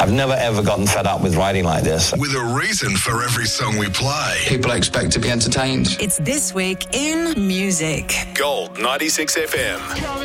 I've never ever gotten fed up with writing like this. With a reason for every song we play. People expect to be entertained. It's This Week in Music. Gold 96 FM.